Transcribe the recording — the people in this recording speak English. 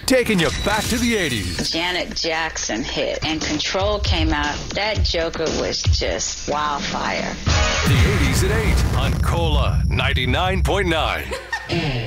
taking you back to the 80s. Janet Jackson hit and Control came out. That joker was just wildfire. The 80s at 8 on Cola 99.9.